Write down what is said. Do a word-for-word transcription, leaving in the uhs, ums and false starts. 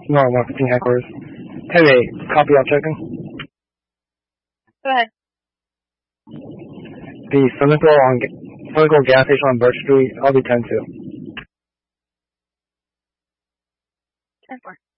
Normal Marketing Headquarters. Henry, copy of checking. Go ahead. The Sunoco on Sunoco gas station on Birch Street, I'll be ten two. ten four.